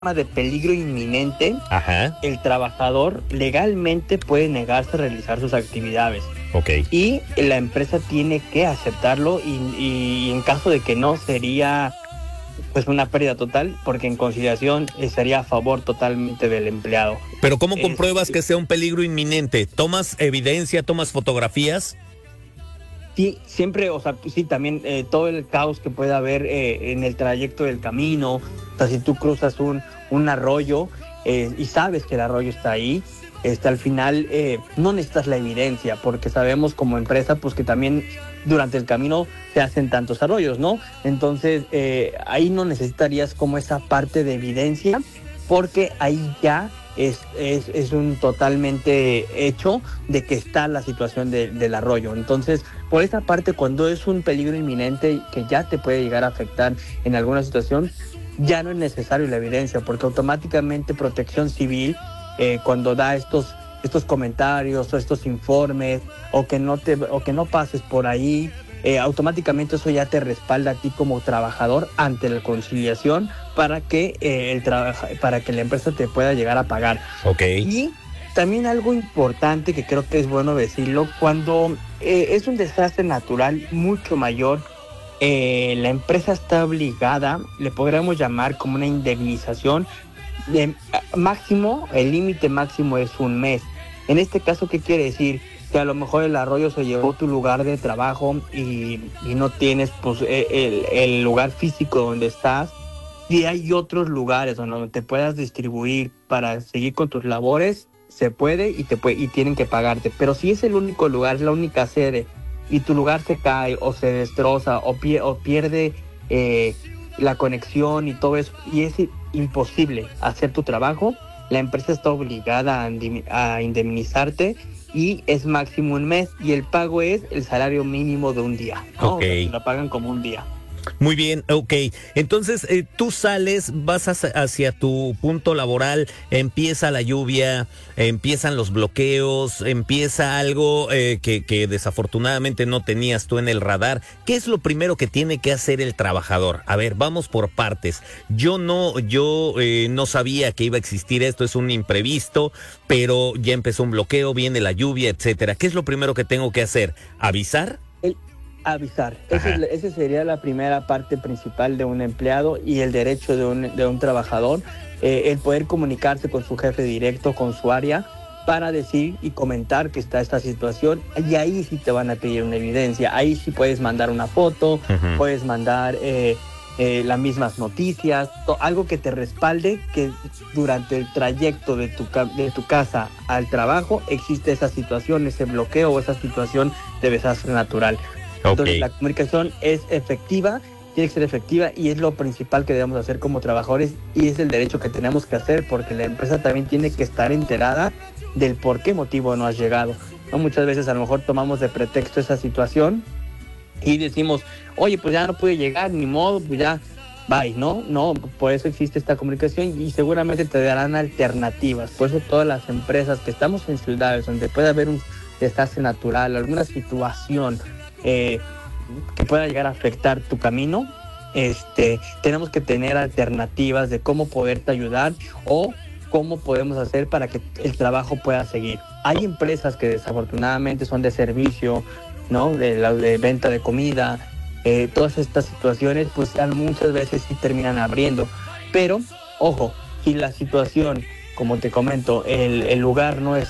de peligro inminente, Ajá. el trabajador legalmente puede negarse a realizar sus actividades. Ok. Y la empresa tiene que aceptarlo y en caso de que no, sería pues una pérdida total, porque en conciliación estaría a favor totalmente del empleado. Pero ¿cómo compruebas que sea un peligro inminente? ¿Tomas evidencia, tomas fotografías? Sí, siempre, o sea, sí, también todo el caos que pueda haber en el trayecto del camino. O sea, si tú cruzas un arroyo y sabes que el arroyo está ahí, al final no necesitas la evidencia, porque sabemos como empresa pues que también durante el camino se hacen tantos arroyos, ¿no? Entonces ahí no necesitarías como esa parte de evidencia, porque ahí ya es un totalmente hecho de que está la situación del arroyo. Entonces, por esa parte, cuando es un peligro inminente que ya te puede llegar a afectar en alguna situación, ya no es necesario la evidencia, porque automáticamente Protección Civil, cuando da estos comentarios o estos informes, o que no pases por ahí, automáticamente eso ya te respalda a ti como trabajador ante la conciliación para que la empresa te pueda llegar a pagar. Ok. Y también algo importante que creo que es bueno decirlo, cuando es un desastre natural mucho mayor, la empresa está obligada, le podríamos llamar como una indemnización de máximo, el límite máximo es un mes. En este caso, ¿qué quiere decir? Que a lo mejor el arroyo se llevó tu lugar de trabajo y no tienes pues el lugar físico donde estás. Si hay otros lugares donde te puedas distribuir para seguir con tus labores, se puede y tienen que pagarte. Pero si es el único lugar, es la única sede, y tu lugar se cae o se destroza o pierde la conexión y todo eso, y es imposible hacer tu trabajo, la empresa está obligada a indemnizarte, y es máximo un mes, y el pago es el salario mínimo de un día, ¿no? Ok. O sea, te lo pagan como un día. Muy bien, ok. Entonces, tú sales, vas hacia tu punto laboral, empieza la lluvia, empiezan los bloqueos, empieza algo que desafortunadamente no tenías tú en el radar. ¿Qué es lo primero que tiene que hacer el trabajador? A ver, vamos por partes. Yo no sabía que iba a existir esto, es un imprevisto, pero ya empezó un bloqueo, viene la lluvia, etcétera. ¿Qué es lo primero que tengo que hacer? ¿Avisar? Avisar. Esa sería la primera parte principal de un empleado y el derecho de un trabajador, el poder comunicarse con su jefe directo, con su área, para decir y comentar que está esta situación, y ahí sí te van a pedir una evidencia. Ahí sí puedes mandar una foto, puedes mandar las mismas noticias, algo que te respalde que durante el trayecto de tu casa al trabajo existe esa situación, ese bloqueo o esa situación de desastre natural. Entonces, la comunicación es efectiva, tiene que ser efectiva, y es lo principal que debemos hacer como trabajadores, y es el derecho que tenemos que hacer, porque la empresa también tiene que estar enterada del por qué motivo no has llegado, ¿no? Muchas veces a lo mejor tomamos de pretexto esa situación y decimos, oye, pues ya no pude llegar, ni modo, pues ya, bye, ¿no? No, por eso existe esta comunicación, y seguramente te darán alternativas. Por eso todas las empresas que estamos en ciudades donde puede haber un desastre natural, alguna situación que pueda llegar a afectar tu camino, tenemos que tener alternativas de cómo poderte ayudar o cómo podemos hacer para que el trabajo pueda seguir. Hay empresas que desafortunadamente son de servicio, ¿no? De venta de comida, todas estas situaciones pues muchas veces sí terminan abriendo, pero ojo, si la situación, como te comento, el lugar no es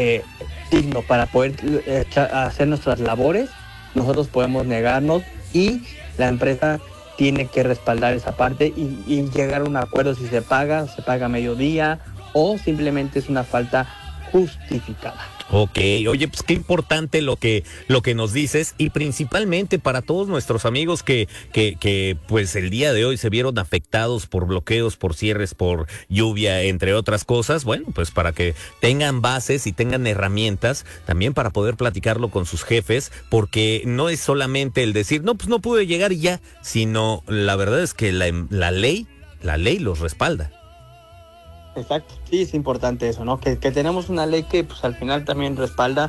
digno para poder hacer nuestras labores, nosotros podemos negarnos, y la empresa tiene que respaldar esa parte y llegar a un acuerdo si se paga a mediodía, o simplemente es una falta justificada. Ok, oye, pues qué importante lo que nos dices, y principalmente para todos nuestros amigos que pues el día de hoy se vieron afectados por bloqueos, por cierres, por lluvia, entre otras cosas. Bueno, pues para que tengan bases y tengan herramientas también para poder platicarlo con sus jefes, porque no es solamente el decir, no, pues no pude llegar y ya, sino la verdad es que la ley los respalda. Exacto, sí, es importante eso, ¿no? Que tenemos una ley que pues al final también respalda.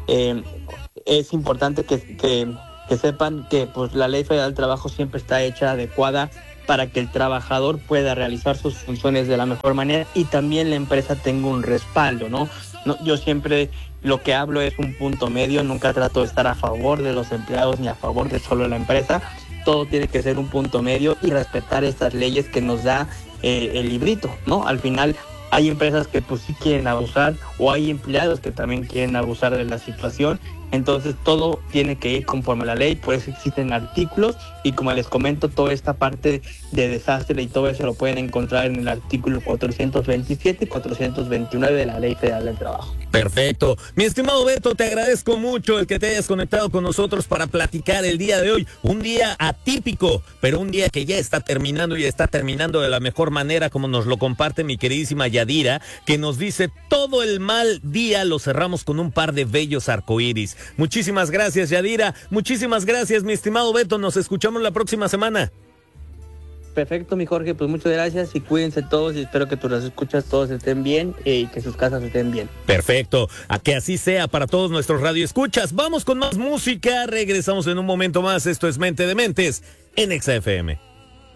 Es importante que sepan que pues la Ley Federal del Trabajo siempre está hecha adecuada para que el trabajador pueda realizar sus funciones de la mejor manera y también la empresa tenga un respaldo, ¿no? Yo siempre lo que hablo es un punto medio, nunca trato de estar a favor de los empleados ni a favor de solo la empresa. Todo tiene que ser un punto medio y respetar estas leyes que nos da el librito, ¿no? Al final hay empresas que pues sí quieren abusar o hay empleados que también quieren abusar de la situación. Entonces todo tiene que ir conforme a la ley, por eso existen artículos y como les comento, toda esta parte de desastre y todo eso lo pueden encontrar en el artículo 427 y 429 de la Ley Federal del Trabajo. Perfecto. Mi estimado Beto, te agradezco mucho el que te hayas conectado con nosotros para platicar el día de hoy. Un día atípico, pero un día que ya está terminando y está terminando de la mejor manera, como nos lo comparte mi queridísima Yadira, que nos dice: todo el mal día lo cerramos con un par de bellos arcoíris. Muchísimas gracias, Yadira. Muchísimas gracias, mi estimado Beto. Nos escuchamos la próxima semana. Perfecto, mi Jorge, pues muchas gracias y cuídense todos y espero que tus escuchas todos estén bien y que sus casas estén bien. Perfecto, a que así sea para todos nuestros radioescuchas. Vamos con más música, regresamos en un momento más. Esto es Mente de Mentes en Exa FM.